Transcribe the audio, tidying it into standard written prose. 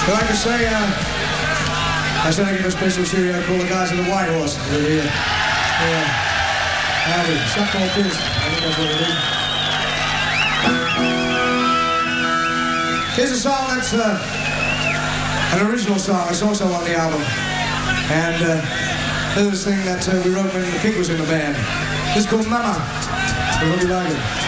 I'd like to say, I said I give a special cheerio call the guys of the White Horse. They're here. Yeah. Howdy. Suck more kids. I think that's what it is. Here's a song that's an original song. It's also on the album. And this is a thing that we wrote when the King was in the band. It's called Mama. I hope you like it.